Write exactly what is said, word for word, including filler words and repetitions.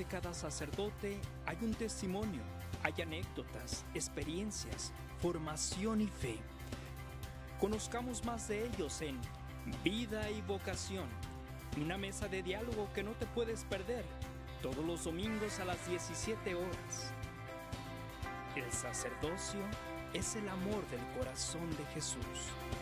de cada sacerdote hay un testimonio, hay anécdotas, experiencias, formación y fe. Conozcamos más de ellos en Vida y Vocación, una mesa de diálogo que no te puedes perder todos los domingos a las diecisiete horas. El sacerdocio es el amor del corazón de Jesús.